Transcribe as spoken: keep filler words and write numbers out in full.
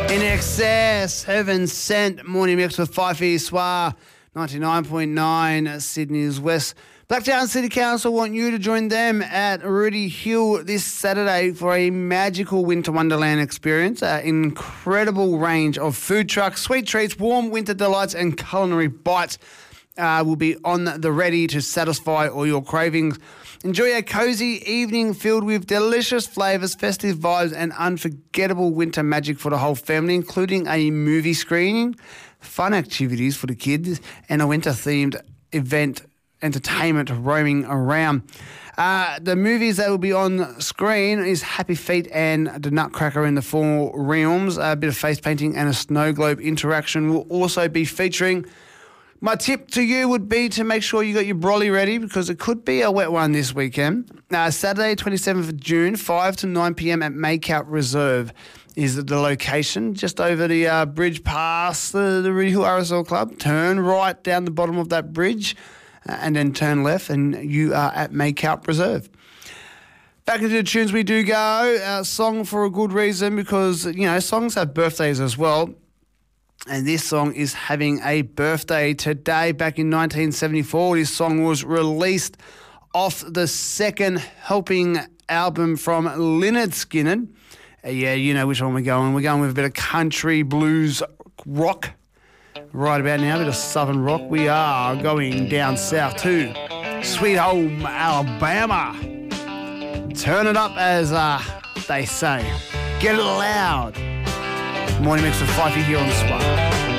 In excess, Heaven Sent, morning mix with Fifey Soir, ninety-nine point nine Sydney's West. Blacktown City Council want you to join them at Rudy Hill this Saturday for a magical winter wonderland experience. An incredible range of food trucks, sweet treats, warm winter delights and culinary bites uh, will be on the ready to satisfy all your cravings. Enjoy a cosy evening filled with delicious flavours, festive vibes and unforgettable winter magic for the whole family, including a movie screening, fun activities for the kids and a winter-themed event entertainment roaming around. Uh, the movies that will be on screen is Happy Feet and The Nutcracker in the Four Realms. A bit of face painting and a snow globe interaction will also be featuring. My tip to you would be to make sure you got your brolly ready because it could be a wet one this weekend. Uh, Saturday, twenty-seventh of June, five to nine p.m. at Makeout Reserve is the location, just over the uh, bridge past the, the Rudy Hill R S L Club. Turn right down the bottom of that bridge uh, and then turn left and you are at Makeout Reserve. Back into the tunes we do go. Uh, song for a good reason because, you know, songs have birthdays as well. And this song is having a birthday today. Back in nineteen seventy-four, this song was released off the Second Helping album from Lynyrd Skynyrd. Uh, yeah, you know which one we're going. We're going with a bit of country blues rock. Right about now, a bit of southern rock. We are going down south to Sweet Home Alabama. Turn it up as uh, they say. Get it loud. Morning mix with Fifey here on the spot.